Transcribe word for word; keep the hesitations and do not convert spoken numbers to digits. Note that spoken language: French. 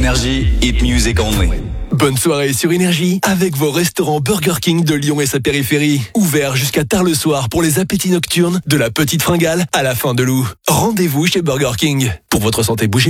Énergie, hit music only. Bonne soirée sur Énergie avec vos restaurants Burger King de Lyon et sa périphérie. Ouverts jusqu'à tard le soir pour les appétits nocturnes de la Petite Fringale à la fin de Loup. Rendez-vous chez Burger King. Pour votre santé, bougez